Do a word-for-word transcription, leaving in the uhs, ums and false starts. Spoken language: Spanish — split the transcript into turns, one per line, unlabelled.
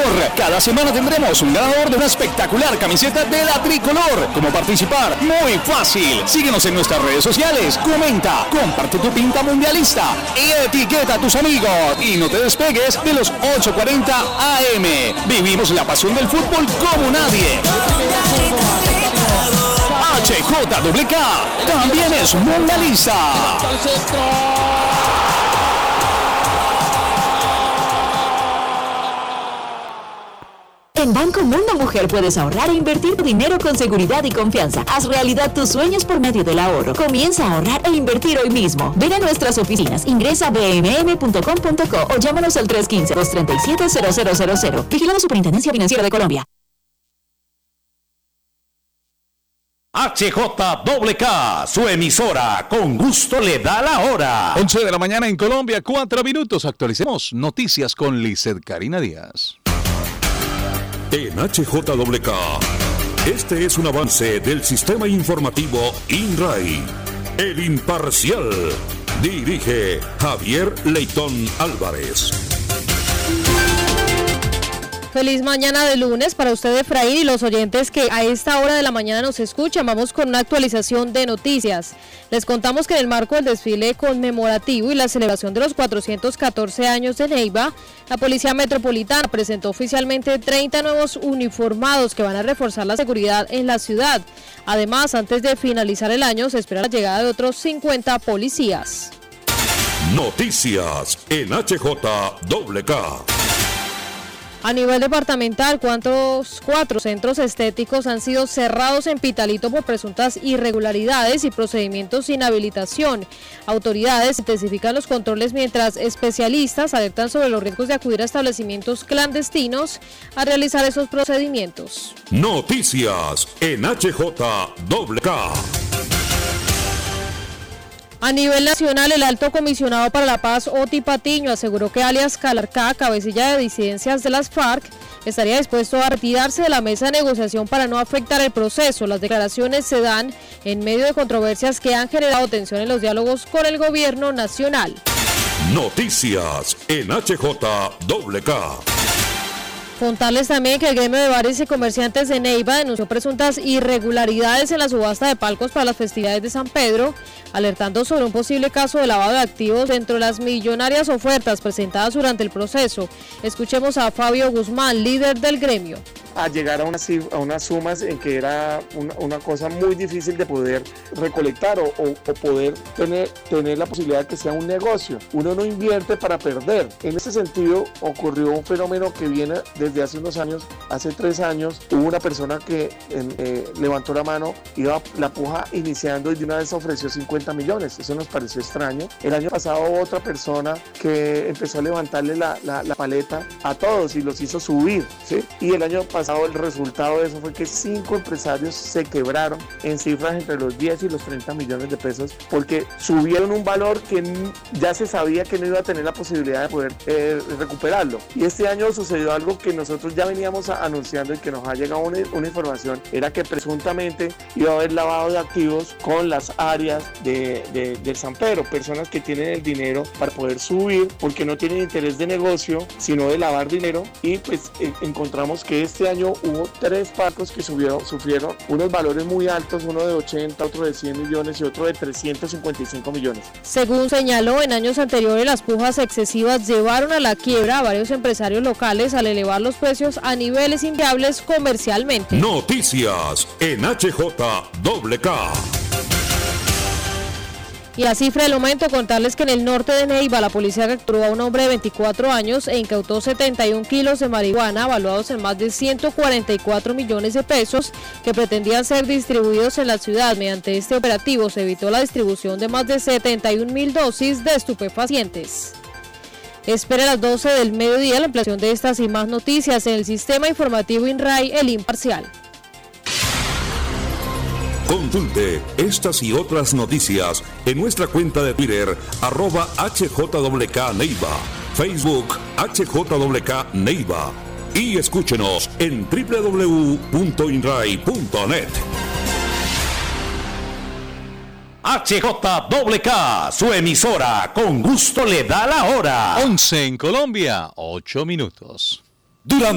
Cada semana tendremos un ganador de una espectacular camiseta de la Tricolor. ¿Cómo participar? Muy fácil. Síguenos en nuestras redes sociales, comenta, comparte tu pinta mundialista y etiqueta a tus amigos. Y no te despegues de los ocho cuarenta A M. Vivimos la pasión del fútbol como nadie. H J K K también es mundialista.
En Banco Mundo Mujer puedes ahorrar e invertir tu dinero con seguridad y confianza. Haz realidad tus sueños por medio del ahorro. Comienza a ahorrar e invertir hoy mismo. Ven a nuestras oficinas, ingresa a b m m punto com punto co o llámanos al tres uno cinco, dos tres siete, cero cero cero cero. Vigilado Superintendencia Financiera de Colombia.
H J K K, su emisora, con gusto le da la hora.
once de la mañana en Colombia, cuatro minutos. Actualicemos noticias con Lizeth Karina Díaz.
En H J K K, este es un avance del sistema informativo INRAI. El Imparcial. Dirige Javier Leitón Álvarez.
Feliz mañana de lunes para usted, Efraín, y los oyentes que a esta hora de la mañana nos escuchan. Vamos con una actualización de noticias. Les contamos que en el marco del desfile conmemorativo y la celebración de los cuatrocientos catorce años de Neiva, la Policía Metropolitana presentó oficialmente treinta nuevos uniformados que van a reforzar la seguridad en la ciudad. Además, antes de finalizar el año, se espera la llegada de otros cincuenta policías.
Noticias en H J K K.
A nivel departamental, ¿cuántos cuatro centros estéticos han sido cerrados en Pitalito por presuntas irregularidades y procedimientos sin habilitación? Autoridades intensifican los controles mientras especialistas alertan sobre los riesgos de acudir a establecimientos clandestinos a realizar esos procedimientos.
Noticias en H J K K.
A nivel nacional, el alto comisionado para la paz, Oti Patiño, aseguró que alias Calarcá, cabecilla de disidencias de las FARC, estaría dispuesto a retirarse de la mesa de negociación para no afectar el proceso. Las declaraciones se dan en medio de controversias que han generado tensión en los diálogos con el gobierno nacional.
Noticias en H J K K.
Contarles también que el gremio de bares y comerciantes de Neiva denunció presuntas irregularidades en la subasta de palcos para las festividades de San Pedro, alertando sobre un posible caso de lavado de activos dentro de las millonarias ofertas presentadas durante el proceso. Escuchemos a Fabio Guzmán, líder del gremio.
A llegar a unas, a unas sumas en que era una, una cosa muy difícil de poder recolectar o, o, o poder tener, tener la posibilidad de que sea un negocio. Uno no invierte para perder. En ese sentido ocurrió un fenómeno que viene desde hace unos años, hace tres años, hubo una persona que eh, levantó la mano, iba la puja iniciando y de una vez ofreció cincuenta millones. Eso nos pareció extraño. El año pasado hubo otra persona que empezó a levantarle la, la, la paleta a todos y los hizo subir, ¿sí? Y el año pasado el resultado de eso fue que cinco empresarios se quebraron en cifras entre los diez y los treinta millones de pesos porque subieron un valor que ya se sabía que no iba a tener la posibilidad de poder eh, recuperarlo. Y este año sucedió algo que nosotros ya veníamos anunciando y que nos ha llegado una, una información, era que presuntamente iba a haber lavado de activos con las áreas de, de, del San Pedro, personas que tienen el dinero para poder subir porque no tienen interés de negocio, sino de lavar dinero, y pues eh, encontramos que este año hubo tres palcos que subieron, sufrieron unos valores muy altos, uno de ochenta, otro de cien millones y otro de trescientos cincuenta y cinco millones.
Según señaló, en años anteriores las pujas excesivas llevaron a la quiebra a varios empresarios locales al elevar los precios a niveles inviables comercialmente.
Noticias en H J K K.
Y la cifra del momento, contarles que en el norte de Neiva la policía capturó a un hombre de veinticuatro años e incautó setenta y un kilos de marihuana valuados en más de ciento cuarenta y cuatro millones de pesos que pretendían ser distribuidos en la ciudad. Mediante este operativo se evitó la distribución de más de setenta y un mil dosis de estupefacientes. Espera a las doce del mediodía la ampliación de estas y más noticias en el sistema informativo INRAI, El Imparcial.
Consulte estas y otras noticias en nuestra cuenta de Twitter, arroba H J K K Neiva, Facebook H J K K Neiva, y escúchenos en doble u doble u doble u punto inrai punto net.
H J K K, su emisora, con gusto le da la hora.
once en Colombia, ocho minutos.
Durante